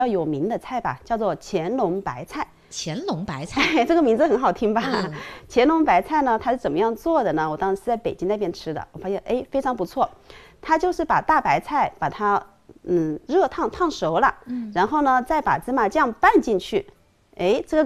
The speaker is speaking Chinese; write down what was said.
较有名的菜吧，叫做乾隆白菜。 乾隆白菜， 这个名字很好听吧？乾隆白菜呢，它是怎么样做的呢？我当时是在北京那边吃的，我发现非常不错。它就是把大白菜把它热烫熟了，然后呢再把芝麻酱拌进去，这个